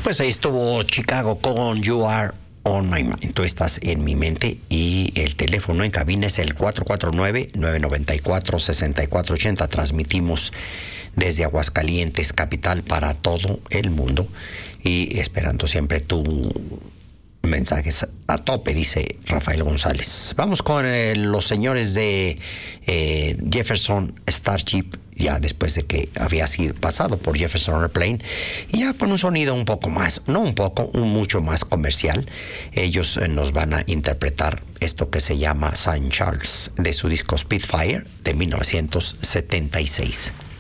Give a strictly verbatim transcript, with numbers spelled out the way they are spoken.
Pues ahí estuvo Chicago con You Are On My Mind. Tú estás en mi mente, y el teléfono en cabina es el cuatro cuatro nueve, nueve nueve cuatro, seis cuatro ocho cero. Transmitimos desde Aguascalientes, capital, para todo el mundo, y esperando siempre tu mensajes a tope, dice Rafael González. Vamos con eh, los señores de eh, Jefferson Starship, ya después de que había sido pasado por Jefferson Airplane, y ya con un sonido un poco más, no un poco, un mucho más comercial. Ellos eh, nos van a interpretar esto que se llama Saint Charles, de su disco Spitfire de mil novecientos setenta y seis.